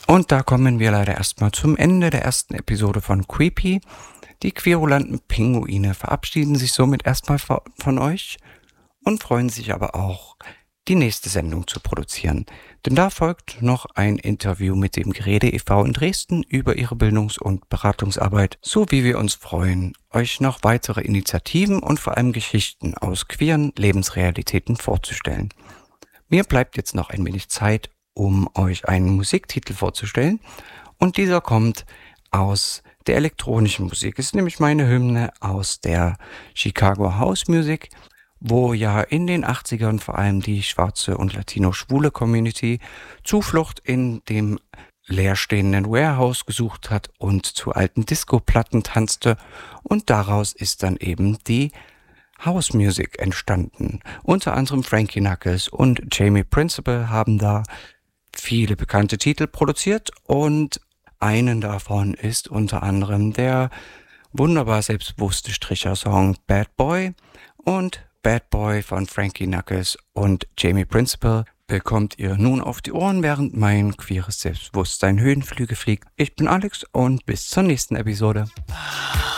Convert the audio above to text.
Und da kommen wir leider erstmal zum Ende der ersten Episode von Creepy. Die querulanten Pinguine verabschieden sich somit erstmal von euch und freuen sich aber auch, die nächste Sendung zu produzieren. Denn da folgt noch ein Interview mit dem Gerede e.V. in Dresden über ihre Bildungs- und Beratungsarbeit, sowie wir uns freuen, euch noch weitere Initiativen und vor allem Geschichten aus queeren Lebensrealitäten vorzustellen. Mir bleibt jetzt noch ein wenig Zeit, um euch einen Musiktitel vorzustellen, und dieser kommt aus der elektronischen Musik. Es ist nämlich meine Hymne aus der Chicago House Music, wo ja in den 80ern vor allem die schwarze und latino-schwule Community Zuflucht in dem leerstehenden Warehouse gesucht hat und zu alten Disco-Platten tanzte, und daraus ist dann eben die House Music entstanden. Unter anderem Frankie Knuckles und Jamie Principle haben da viele bekannte Titel produziert, und einen davon ist unter anderem der wunderbar selbstbewusste Stricher-Song Bad Boy, und Bad Boy von Frankie Knuckles und Jamie Principle bekommt ihr nun auf die Ohren, während mein queeres Selbstbewusstsein Höhenflüge fliegt. Ich bin Alex und bis zur nächsten Episode.